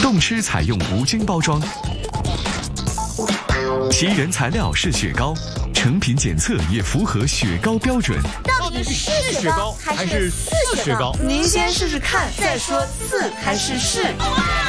动吃采用无菌包装，其原材料是雪糕，成品检测也符合雪糕标准。 到底是雪糕还是似雪糕？ 您先试试看，再说似还是是。